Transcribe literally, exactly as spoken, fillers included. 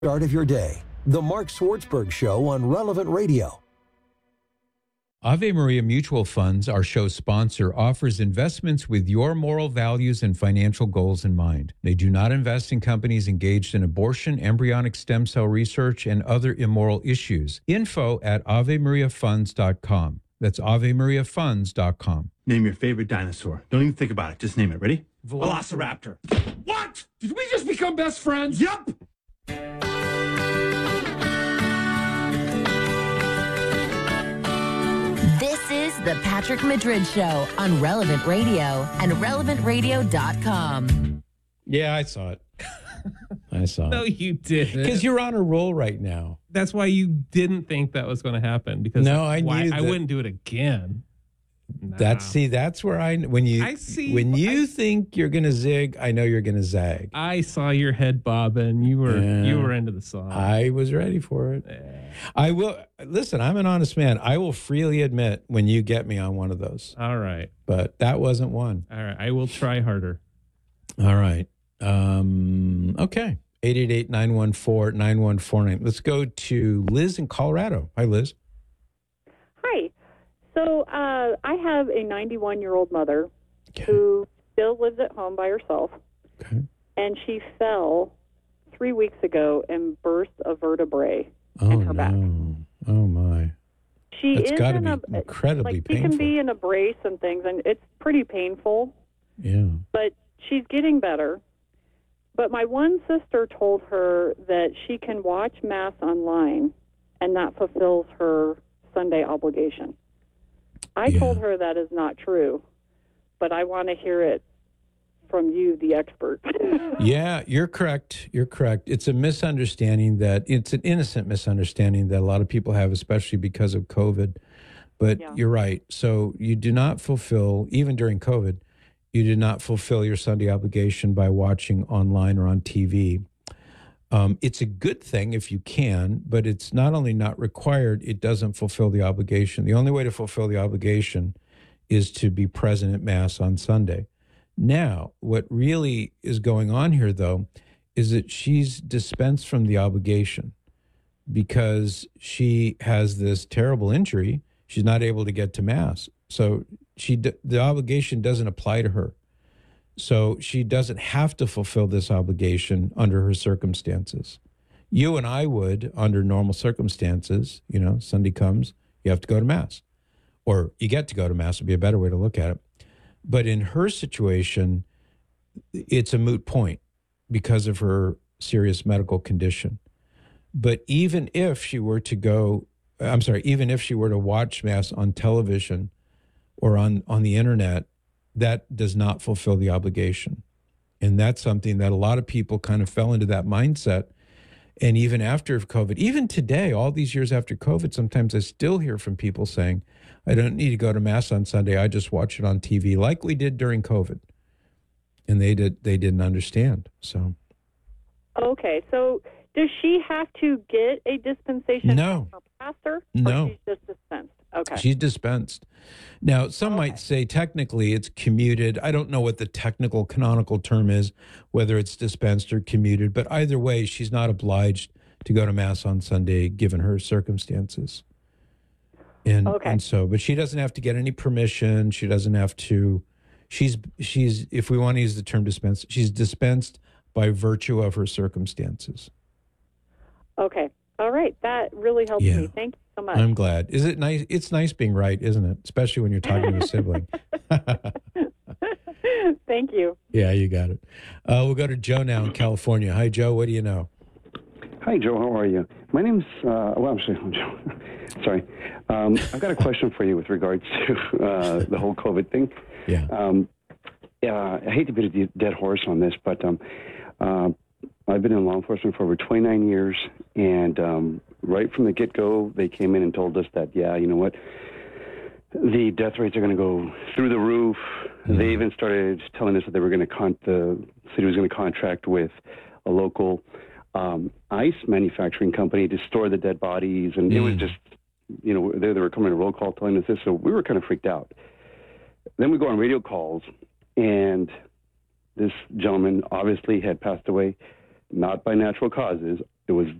Start of your day. The Mark Swartzberg Show on Relevant Radio. Ave Maria Mutual Funds, our show sponsor, offers investments with your moral values and financial goals in mind. They do not invest in companies engaged in abortion, embryonic stem cell research, and other immoral issues. Info at ave maria funds dot com. That's ave maria funds dot com. Name your favorite dinosaur. Don't even think about it. Just name it. Ready? Velociraptor. What? Did we just become best friends? Yup. This is the Patrick Madrid Show on Relevant Radio and relevant radio dot com. Yeah, I saw it. I saw No, it. you didn't. Because you're on a roll right now. That's why you didn't think that was going to happen. Because No, I why, knew I that- wouldn't do it again. No. That's see, that's where I when you I see- when you I- think you're gonna zig, I know you're gonna zag. I saw your head bobbing. You were Yeah. you were into the song. I was ready for it. I will listen. I'm an honest man. I will freely admit when you get me on one of those, All right. but that wasn't one. All right. I will try harder. All right. Um, okay. eight eight eight, nine one four, nine one four nine. Let's go to Liz in Colorado. Hi, Liz. Hi. So uh, I have a ninety-one-year-old mother Okay. who still lives at home by herself, Okay. and she fell three weeks ago and burst a vertebrae Oh, in her back. no. Oh, my. She That's is gotta in be a, incredibly like she painful. can be in a brace and things, and it's pretty painful, Yeah. but she's getting better. But my one sister told her that she can watch Mass online, and that fulfills her Sunday obligation. I Yeah. told her that is not true, but I want to hear it from you, the expert. Yeah, you're correct. You're correct. It's a misunderstanding that it's an innocent misunderstanding that a lot of people have, especially because of COVID. But Yeah. you're right. So you do not fulfill, even during COVID, you did not fulfill your Sunday obligation by watching online or on T V. Um, it's a good thing if you can, but it's not only not required, it doesn't fulfill the obligation. The only way to fulfill the obligation is to be present at Mass on Sunday. Now, what really is going on here, though, is that she's dispensed from the obligation because she has this terrible injury. She's not able to get to Mass. So she d- the obligation doesn't apply to her. So she doesn't have to fulfill this obligation under her circumstances. You and I would, under normal circumstances, you know, Sunday comes, you have to go to Mass. Or you get to go to Mass would be a better way to look at it. But in her situation, it's a moot point because of her serious medical condition. But even if she were to go, I'm sorry, even if she were to watch Mass on television or on, on the internet, that does not fulfill the obligation. And that's something that a lot of people kind of fell into that mindset. And even after COVID, even today, all these years after COVID, sometimes I still hear from people saying, I don't need to go to Mass on Sunday. I just watch it on T V, like we did during COVID. And they did they didn't understand. So Okay, so does she have to get a dispensation No. from her pastor? No. Or she's just dispensed? Okay. she's dispensed. Now, some Okay. might say technically it's commuted. I don't know what the technical canonical term is, whether it's dispensed or commuted, but either way, she's not obliged to go to Mass on Sunday given her circumstances. And Okay. and so, but she doesn't have to get any permission. She doesn't have to, she's, she's, if we want to use the term dispensed, she's dispensed by virtue of her circumstances. Okay. All right. That really helps Yeah. me. Thank you so much. I'm glad. Is it nice? It's nice being right, isn't it? Especially when you're talking to a sibling. Thank you. Yeah, you got it. Uh, we'll go to Joe now in California. Hi, Joe. What do you know? Hi, Joe. How are you? My name's, uh, well, I'm sorry, Joe. Sorry. Um, I've got a question for you with regards to uh, the whole COVID thing. Yeah. Um, uh, I hate to beat a de- dead horse on this, but um, uh, I've been in law enforcement for over twenty-nine years, and um, right from the get-go, they came in and told us that, yeah, you know what, the death rates are going to go through the roof. Mm-hmm. They even started telling us that they were going to, con- the city was going to contract with a local um, ice manufacturing company to store the dead bodies, and mm. it was just, you know, they, they were coming to roll call telling us this, so we were kind of freaked out. Then we go on radio calls, and this gentleman obviously had passed away, not by natural causes, it was